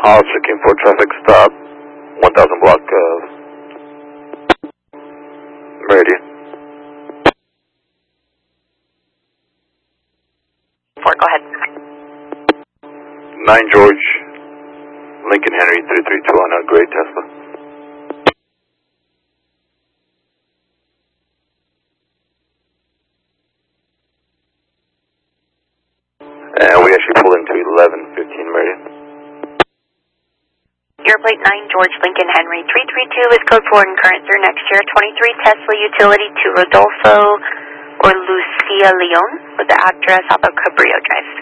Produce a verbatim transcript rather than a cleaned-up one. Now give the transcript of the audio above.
House checking for traffic stop, one thousand block of Meridian. Four, go ahead. nine George, Lincoln Henry three three two on a gray Tesla. And we actually pulled into eleven fifteen Meridian. Your plate nine George, Lincoln Henry three three two is code four and current through next year. twenty-three Tesla utility to Rodolfo or Lucia Leon with the address off of Cabrillo Drive.